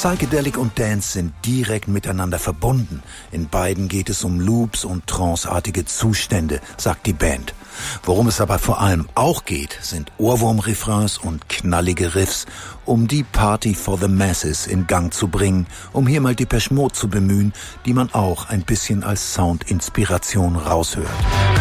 Psychedelic und Dance sind direkt miteinander verbunden. In beiden geht es um Loops und tranceartige Zustände, sagt die Band. Worum es aber vor allem auch geht, sind Ohrwurm-Refrains und knallige Riffs, um die Party for the Masses in Gang zu bringen, um hier mal Depeche Mode zu bemühen, die man auch ein bisschen als Soundinspiration raushört.